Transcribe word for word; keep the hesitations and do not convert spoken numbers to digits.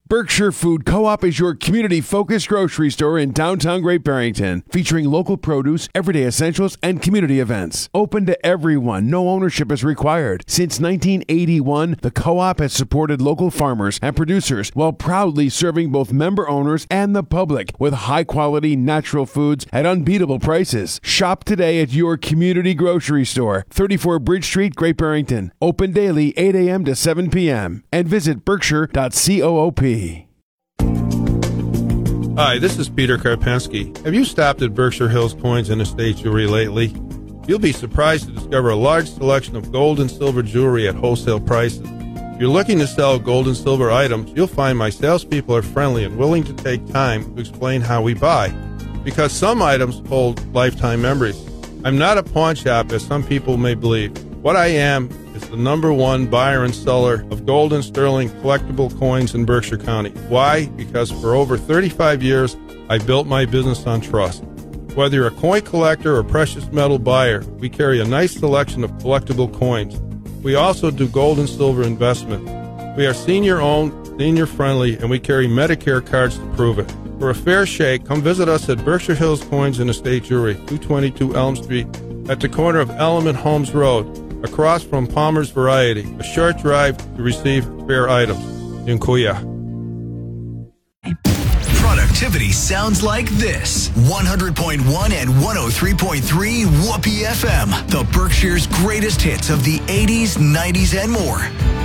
Berkshire Food Co-op is your community-focused grocery store in downtown Great Barrington, featuring local produce, everyday essentials, and community events. Open to everyone, no ownership is required. Since nineteen eighty-one, the co-op has supported local farmers and producers while proudly serving both member owners and the public with high-quality natural foods at unbeatable prices. Shop today at your community grocery store, thirty-four Bridge Street, Great Barrington. Open daily eight a.m. to seven p.m. and visit berkshire dot coop. Hi, this is Peter Karpinski. Have you stopped at Berkshire Hills Coins and Estate Jewelry lately? You'll be surprised to discover a large selection of gold and silver jewelry at wholesale prices. If you're looking to sell gold and silver items, you'll find my salespeople are friendly and willing to take time to explain how we buy, because some items hold lifetime memories. I'm not a pawn shop, as some people may believe. What I am is the number one buyer and seller of gold and sterling collectible coins in Berkshire County. Why? Because for over thirty-five years, I built my business on trust. Whether you're a coin collector or precious metal buyer, we carry a nice selection of collectible coins. We also do gold and silver investment. We are senior-owned, senior-friendly, and we carry Medicare cards to prove it. For a fair shake, come visit us at Berkshire Hills Coins and Estate Jewelry, two twenty-two Elm Street, at the corner of Elm and Holmes Road, across from Palmer's Variety, a short drive to receive fair items in Kuya. Productivity sounds like this. one hundred point one and one oh three point three Whoopee F M, the Berkshire's greatest hits of the eighties, nineties, and more.